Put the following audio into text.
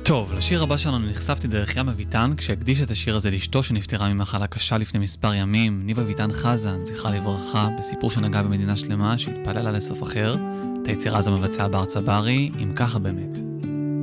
טוב, לשיר הבא שלנו נחשפתי דרך ים אביטן, כשהקדיש את השיר הזה לאשתו שנפטרה ממחלה קשה לפני מספר ימים, ניב אביטן חזן, זכרה לברכה, בסיפור שנגע במדינה שלמה שהתפללה לסוף אחר. את היצירה הזו מבצע בר צברי, עם ככה באמת.